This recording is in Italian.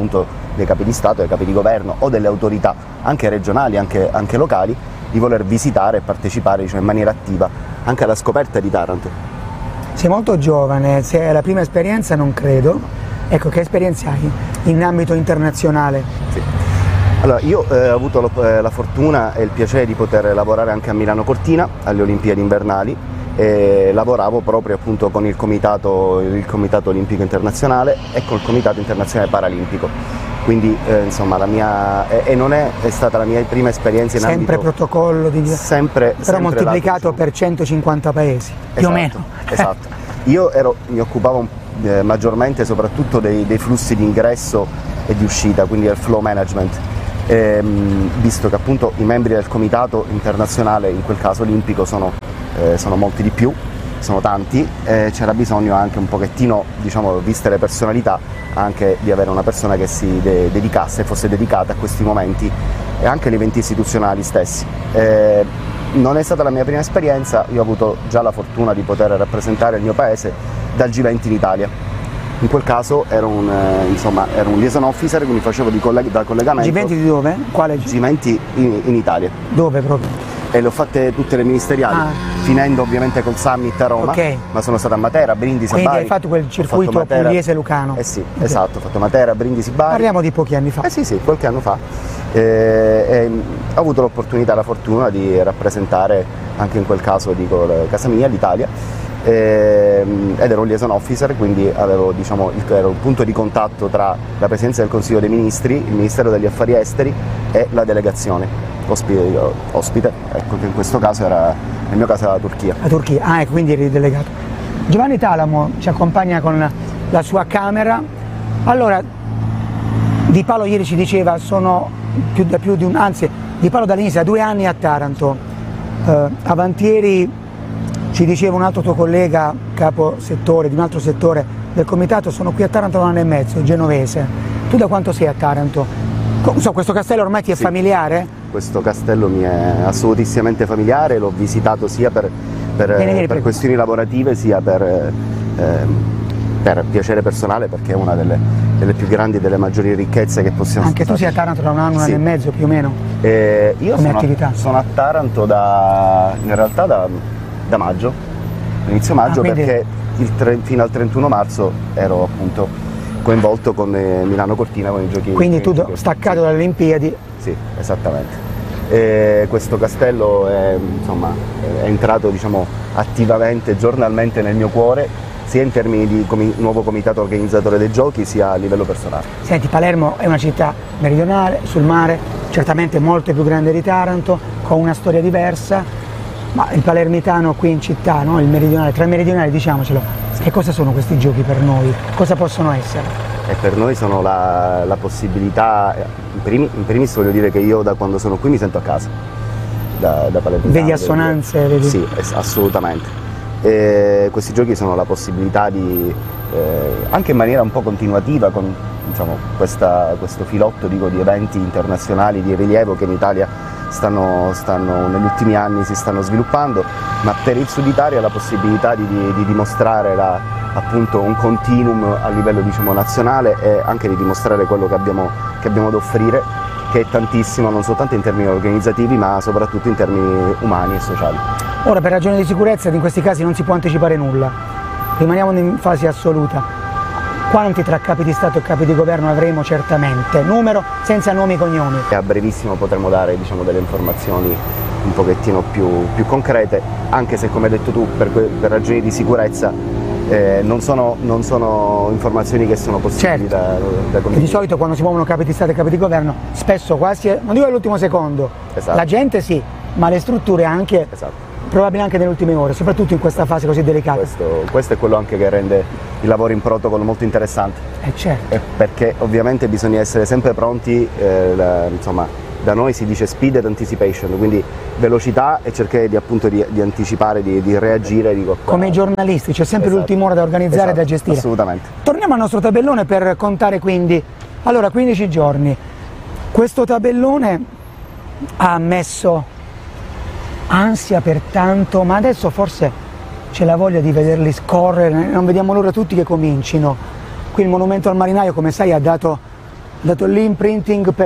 appunto dei capi di Stato, dei capi di governo o delle autorità anche regionali, anche locali, di voler visitare e partecipare, diciamo, in maniera attiva anche alla scoperta di Taranto. Sei molto giovane, se è la prima esperienza non credo. Ecco, che esperienze hai in ambito internazionale? Sì. Allora, io ho avuto la fortuna e il piacere di poter lavorare anche a Milano Cortina alle Olimpiadi invernali e lavoravo proprio appunto con il Comitato Olimpico Internazionale e col Comitato Internazionale Paralimpico. Quindi insomma non è stata la mia prima esperienza in sempre ambito... protocollo di... Sempre moltiplicato per 150 paesi, più o meno. Esatto. Io mi occupavo maggiormente soprattutto dei flussi di ingresso e di uscita, quindi del flow management, visto che appunto i membri del comitato internazionale, in quel caso olimpico, sono molti di più, sono tanti, c'era bisogno anche un pochettino, diciamo, viste le personalità, anche di avere una persona che si dedicasse, fosse dedicata a questi momenti e anche agli eventi istituzionali stessi. Non è stata la mia prima esperienza, io ho avuto già la fortuna di poter rappresentare il mio paese dal G20 in Italia. In quel caso ero un liaison officer, quindi facevo da collegamento. G20 di dove? Quale G20 in Italia. Dove proprio? E le ho fatte tutte le ministeriali, finendo ovviamente col summit a Roma, ma sono stato a Matera, Brindisi, quindi Bari. Hai fatto quel circuito pugliese-lucano? Sì, esatto, ho fatto Matera, Brindisi, Bari. Parliamo di pochi anni fa. Sì, qualche anno fa. Ho avuto l'opportunità e la fortuna di rappresentare, anche in quel caso dico casa mia, l'Italia, ed ero un liaison officer, quindi ero un punto di contatto tra la Presidenza del Consiglio dei Ministri, il Ministero degli Affari Esteri e la delegazione ospite, ecco, che in questo caso nel mio caso era la Turchia. La Turchia, ecco, quindi eri delegato. Giovanni Talamo ci accompagna con la sua camera. Allora, Di Paolo ieri ci diceva, Di Paolo dall'inizio, da 2 anni a Taranto. Avantieri ci diceva un altro tuo collega, capo settore di un altro settore del comitato, sono qui a Taranto da 1 anno e mezzo, genovese. Tu da quanto sei a Taranto? Questo castello ormai ti è familiare? Questo castello mi è assolutissimamente familiare, l'ho visitato sia per questioni lavorative, sia per piacere personale, perché è una delle più grandi e delle maggiori ricchezze che possiamo... Anche tu sei a Taranto da 1 anno, 1 anno e mezzo più o meno? Io sono a Taranto in realtà da maggio, inizio maggio, perché fino al 31 marzo ero appunto coinvolto con Milano Cortina, con i giochi. Quindi tu staccato dalle Olimpiadi? Sì, esattamente. Questo castello è entrato, diciamo, attivamente, giornalmente nel mio cuore, sia in termini di nuovo comitato organizzatore dei giochi, sia a livello personale. Senti, Palermo è una città meridionale, sul mare, certamente molto più grande di Taranto, con una storia diversa, ma il palermitano qui in città, no? Il meridionale, tra i meridionali, diciamocelo, che cosa sono questi giochi per noi? Cosa possono essere? E per noi sono la possibilità, in primis voglio dire che io da quando sono qui mi sento a casa, da palermitano. Vedi assonanze? Vedi? Sì, assolutamente. Questi giochi sono la possibilità di, anche in maniera un po' continuativa, con questo filotto di eventi internazionali di rilievo che in Italia negli ultimi anni si stanno sviluppando, ma per il Sud Italia la possibilità di dimostrare appunto un continuum a livello, diciamo, nazionale, e anche di dimostrare quello che abbiamo da offrire, che è tantissimo, non soltanto in termini organizzativi ma soprattutto in termini umani e sociali. Ora, per ragioni di sicurezza in questi casi non si può anticipare nulla, rimaniamo in fase assoluta. Quanti tra capi di Stato e capi di governo avremo certamente? Numero, senza nomi e cognomi. E a brevissimo potremo dare, diciamo, delle informazioni un pochettino più concrete, anche se, come hai detto tu, per ragioni di sicurezza non sono informazioni che sono possibili da condividere. Di solito quando si muovono capi di Stato e capi di governo, spesso quasi, non dico all'ultimo secondo, esatto, la gente sì, ma le strutture anche, esatto, probabile anche nelle ultime ore, soprattutto in questa fase così delicata. Questo è quello anche che rende il lavoro in protocolo molto interessante. Certo. Perché ovviamente bisogna essere sempre pronti, da noi si dice speed and anticipation, quindi velocità e cercare di anticipare, di reagire. Come i giornalisti, c'è sempre l'ultima ora da organizzare e da gestire. Assolutamente. Torniamo al nostro tabellone per contare quindi. Allora, 15 giorni. Questo tabellone ha messo ansia per tanto, ma adesso forse c'è la voglia di vederli scorrere, non vediamo l'ora tutti che comincino. Qui il Monumento al Marinaio, come sai, ha dato dato l'imprinting per